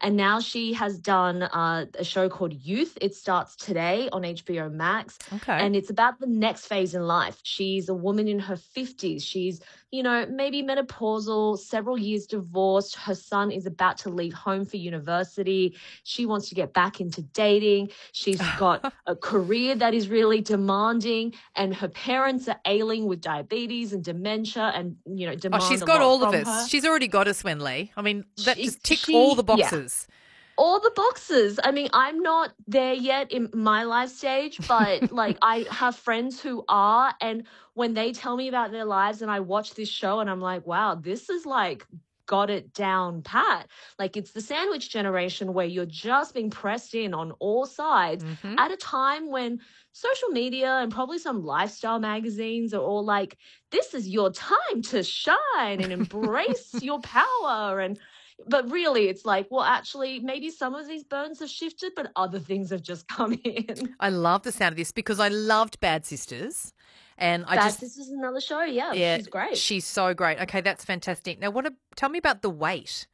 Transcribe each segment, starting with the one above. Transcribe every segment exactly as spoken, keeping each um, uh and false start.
And now she has done uh, a show called Youth. It starts today on H B O Max. Okay. And it's about the next phase in life. She's a woman in her fifties. She's, you know, maybe menopausal, several years divorced. Her son is about to leave home for university. She wants to get back into dating. She's got a career that is really demanding, and her parents are ailing with diabetes and dementia and, you know, Oh, demand she's a got lot all of from us. her. She's already got us, Wenley. I mean, that She, just ticked all the she, yeah. boxes. All the boxes. I mean, I'm not there yet in my life stage, but like I have friends who are, and when they tell me about their lives and I watch this show and I'm like, wow, this is like got it down pat. Like it's the sandwich generation where you're just being pressed in on all sides Mm-hmm. at a time when social media and probably some lifestyle magazines are all like, this is your time to shine and embrace your power. And but really, it's like, well, actually, maybe some of these burns have shifted, but other things have just come in. I love the sound of this because I loved Bad Sisters. And I Bad just, Sisters is another show. Yeah, yeah, she's great. she's so great. Okay, that's fantastic. Now, what? A, tell me about The Wait.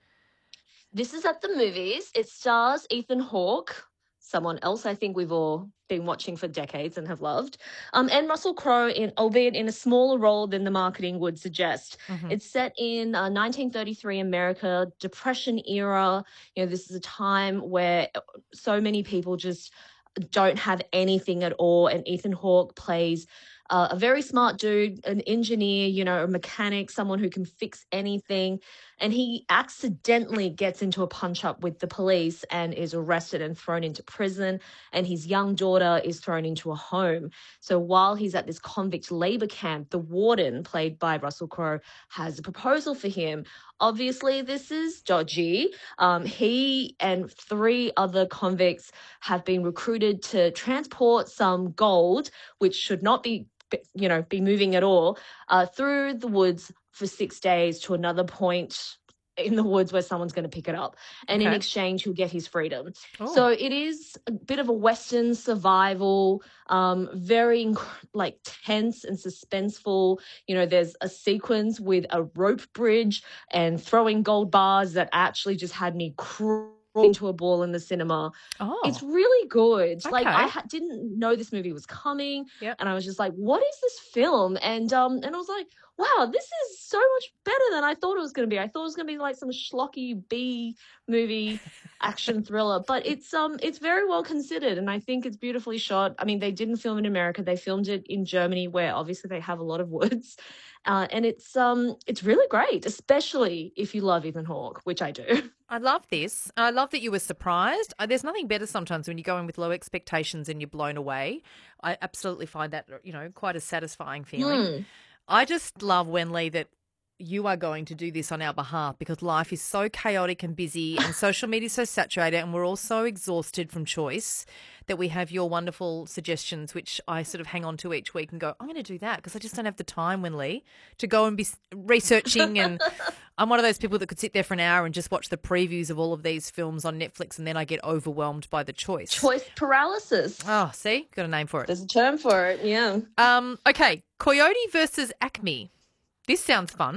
This is at the movies. It stars Ethan Hawke, someone else I think we've all been watching for decades and have loved, um, and Russell Crowe, in albeit in a smaller role than the marketing would suggest. Mm-hmm. It's set in uh, nineteen thirty-three America, Depression era. You know, this is a time where so many people just don't have anything at all, and Ethan Hawke plays uh, a very smart dude, an engineer, you know, a mechanic, someone who can fix anything. And he accidentally gets into a punch up with the police and is arrested and thrown into prison. And his young daughter is thrown into a home. So while he's at this convict labor camp, the warden, played by Russell Crowe, has a proposal for him. Obviously, this is dodgy. Um, he and three other convicts have been recruited to transport some gold, which should not be, you know, be moving at all, uh, through the woods for six days to another point in the woods where someone's going to pick it up. And in Okay. exchange, he'll get his freedom. Oh. So it is a bit of a Western survival, um, very inc- like tense and suspenseful. You know, there's a sequence with a rope bridge and throwing gold bars that actually just had me crawl into a ball in the cinema. Oh. It's really good. Like Okay. I ha- didn't know this movie was coming, Yep. and I was just like, "What is this film?" And um, and I was like, "Wow, this is so much better than I thought it was going to be. I thought it was going to be like some schlocky B movie action thriller, but it's um, it's very well considered, and I think it's beautifully shot. I mean, they didn't film in America; they filmed it in Germany, where obviously they have a lot of woods, uh, and it's um, it's really great, especially if you love Ethan Hawke, which I do." I love this. I love that you were surprised. Uh, There's nothing better sometimes when you go in with low expectations and you're blown away. I absolutely find that, you know, quite a satisfying feeling. Mm. I just love, Wenley, that you are going to do this on our behalf because life is so chaotic and busy and social media is so saturated and we're all so exhausted from choice that we have your wonderful suggestions, which I sort of hang on to each week and go, I'm going to do that because I just don't have the time, Wenley, to go and be researching. And I'm one of those people that could sit there for an hour and just watch the previews of all of these films on Netflix and then I get overwhelmed by the choice. Choice paralysis. Oh, see? Got a name for it. There's a term for it, yeah. Um, okay, Coyote versus Acme. This sounds fun.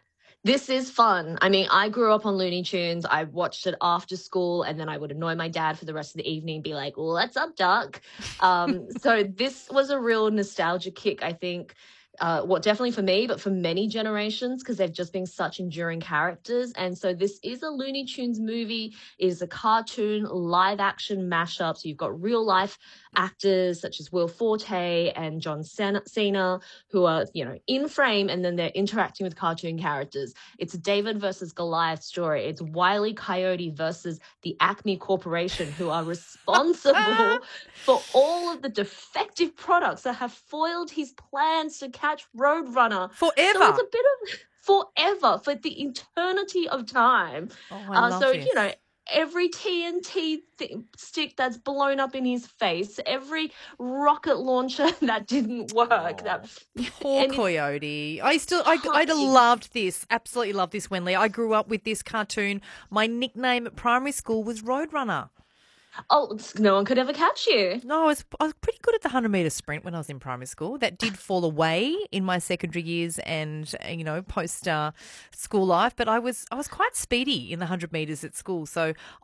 This is fun. I mean, I grew up on Looney Tunes. I watched it after school, and then I would annoy my dad for the rest of the evening, be like, "What's up, Duck?" Um, so this was a real nostalgia kick, I think. Uh, well, definitely for me, but for many generations, because they've just been such enduring characters. And so this is a Looney Tunes movie. It is a cartoon live action mashup. So you've got real life actors such as Will Forte and John Cena, who are, you know, in frame, and then they're interacting with cartoon characters. It's a David versus Goliath story. It's Wile E. Coyote versus the Acme Corporation, who are responsible for all of the defective products that have foiled his plans to catch Roadrunner. Forever. So it's a bit of forever, for the eternity of time. Oh, I Uh, love so, this. you know, every T N T th- stick that's blown up in his face, every rocket launcher that didn't work. Oh, that Poor and it- Coyote. I still, I, Oh, I it- loved this. Absolutely loved this, Wenley. I grew up with this cartoon. My nickname at primary school was Roadrunner. Oh, no one could ever catch you. No, I was, I was pretty good at the hundred metre sprint when I was in primary school. That did fall away in my secondary years and, uh, you know, post uh, school life. But I was I was quite speedy in the hundred metres at school. So